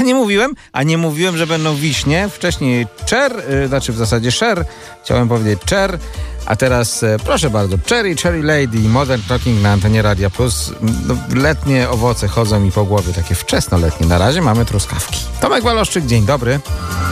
A nie mówiłem, że będą wiśnie. Wcześniej w zasadzie sher. Chciałem powiedzieć cher. A teraz proszę bardzo, Cherry Lady, Modern Talking na antenie Radia Plus. Letnie owoce chodzą mi po głowie, takie wczesnoletnie. Na razie mamy truskawki. Tomek Waloszczyk, dzień dobry.